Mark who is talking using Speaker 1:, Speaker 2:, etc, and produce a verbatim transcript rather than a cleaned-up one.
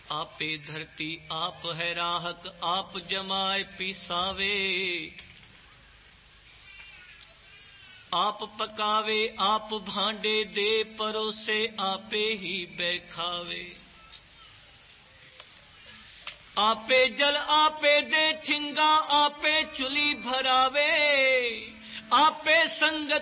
Speaker 1: आपे धरती आप है राहक, आप जमाए पिसावे, आप पकावे आप भांडे दे परोसे, आपे ही बैखावे। आपे जल आपे दे ठिंगा, आपे चुली भरावे, आपे संगत